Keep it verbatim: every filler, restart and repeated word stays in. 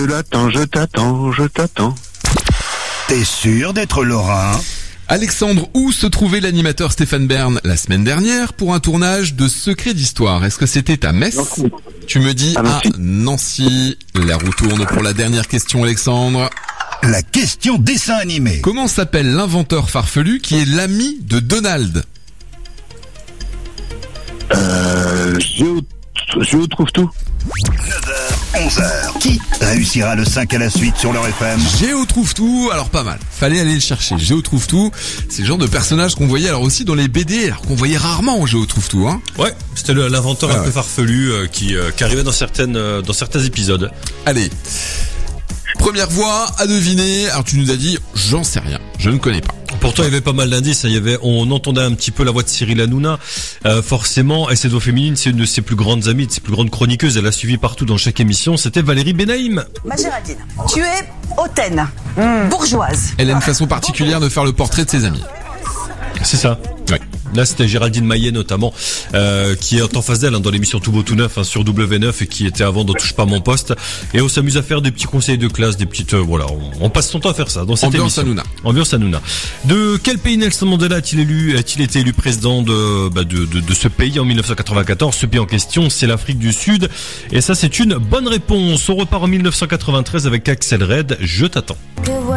l'attends, je t'attends, je t'attends. T'es sûr d'être Lorrain ? Alexandre, où se trouvait l'animateur Stéphane Bern la semaine dernière pour un tournage de Secrets d'Histoire ? Est-ce que c'était à Metz ? Nancy. Tu me dis À Nancy. à Nancy. La roue tourne pour la dernière question, Alexandre. La question dessin animé. Comment s'appelle l'inventeur farfelu qui est l'ami de Donald ? Euh, Géo, Géo trouve tout. neuf heures, onze heures. Qui réussira le cinq à la suite sur leur F M ? Géo trouve tout, alors pas mal. Fallait aller le chercher. Géo trouve tout, c'est le genre de personnage qu'on voyait alors aussi dans les B D, alors qu'on voyait rarement Géo trouve tout, hein. Ouais, c'était le- l'inventeur Ah un ouais. peu farfelu euh, qui, euh, qui arrivait dans certaines, euh, dans certains épisodes. Allez. Première voix à deviner. Alors tu nous as dit, j'en sais rien, je ne connais pas. Pourtant, il y avait pas mal d'indices. Il y avait, on entendait un petit peu la voix de Cyril Hanouna. Euh, forcément, et cette voix féminine, c'est une de ses plus grandes amies, de ses plus grandes chroniqueuses. Elle a suivi partout dans chaque émission. C'était Valérie Benaïm. Ma Géraldine, tu es hautaine, bourgeoise. Elle a une façon particulière de faire le portrait de ses amis. C'est ça. Ouais. Là, c'était Géraldine Maillet notamment, euh, qui est en face d'elle hein, dans l'émission Tout Beau Tout Neuf hein, sur W neuf et qui était avant dans Touche pas mon poste. Et on s'amuse à faire des petits conseils de classe, des petites, euh, voilà, on, on passe son temps à faire ça dans cette Ambiance émission. Hanouna. Ambiance Hanouna. De quel pays Nelson Mandela a-t-il élu, a-t-il été élu président de, bah, de, de, de ce pays en dix-neuf cent quatre-vingt-quatorze? Ce pays en question, c'est l'Afrique du Sud. Et ça, c'est une bonne réponse. On repart en dix-neuf cent quatre-vingt-treize avec Axel Red. Je t'attends. Que vois-tu ?